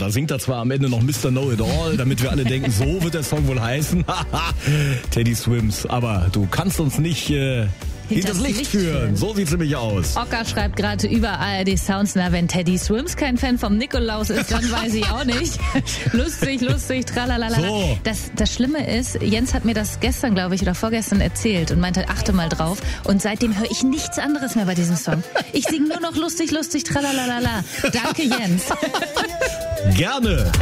da singt er zwar am Ende noch Mr. Know-It-All, damit wir alle denken, so wird der Song wohl heißen. Teddy Swims, aber du kannst uns nicht hinters Licht führen. So sieht's nämlich aus. Ocker schreibt gerade über ARD Sounds, na, wenn Teddy Swims kein Fan vom Nikolaus ist, dann weiß ich auch nicht. lustig, tralalala. So. Das Schlimme ist, Jens hat mir das gestern, glaube ich, oder vorgestern erzählt und meinte, achte mal drauf. Und seitdem höre ich nichts anderes mehr bei diesem Song. Ich singe nur noch lustig, tralalala. Danke, Jens. Gerne.